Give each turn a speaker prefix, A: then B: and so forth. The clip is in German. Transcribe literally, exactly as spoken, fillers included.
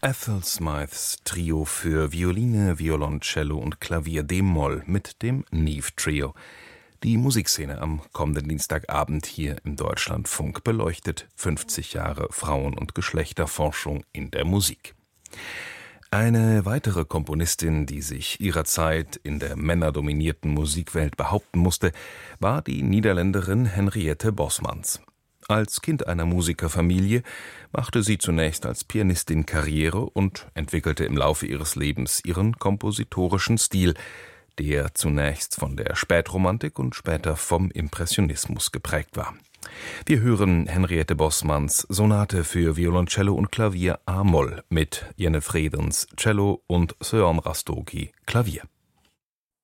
A: Ethel Smythes Trio für Violine, Violoncello und Klavier d-Moll mit dem Neve Trio. Die Musikszene am kommenden Dienstagabend hier im Deutschlandfunk beleuchtet fünfzig Jahre Frauen- und Geschlechterforschung in der Musik. Eine weitere Komponistin, die sich ihrer Zeit in der männerdominierten Musikwelt behaupten musste, war die Niederländerin Henriette Bosmans. Als Kind einer Musikerfamilie machte sie zunächst als Pianistin Karriere und entwickelte im Laufe ihres Lebens ihren kompositorischen Stil, der zunächst von der Spätromantik und später vom Impressionismus geprägt war. Wir hören Henriette Bosmans Sonate für Violoncello und Klavier a-Moll mit Jenny Fredens Cello und Søren Rastogi Klavier.